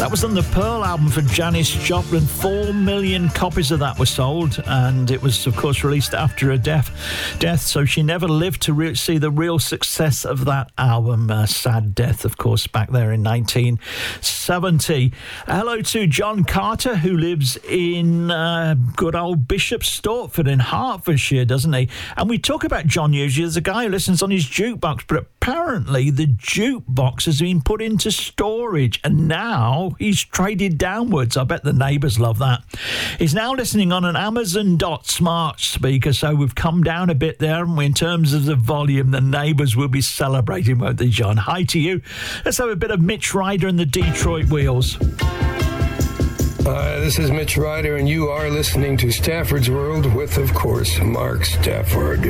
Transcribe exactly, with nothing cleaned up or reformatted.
That was on the Pearl album for Janis Joplin. Four million copies of that were sold, and it was, of course, released after her death. Death, so she never lived to re- see the real success of that album. Uh, sad death, of course, back there in nineteen seventy. Hello to John Carter, who lives in uh, good old Bishop Stortford in Hertfordshire, doesn't he? And we talk about John usually as a guy who listens on his jukebox, but apparently the jukebox has been put into storage, and now he's traded downwards. I bet the neighbours love that. He's now listening on an Amazon Dot smart speaker, so we've come down a bit there, and in terms of the volume, the neighbours will be celebrating, won't they, John? Hi to you. Let's have a bit of Mitch Ryder and the Detroit Wheels. Hi, this is Mitch Ryder, and you are listening to Stafford's World with, of course, Mark Stafford.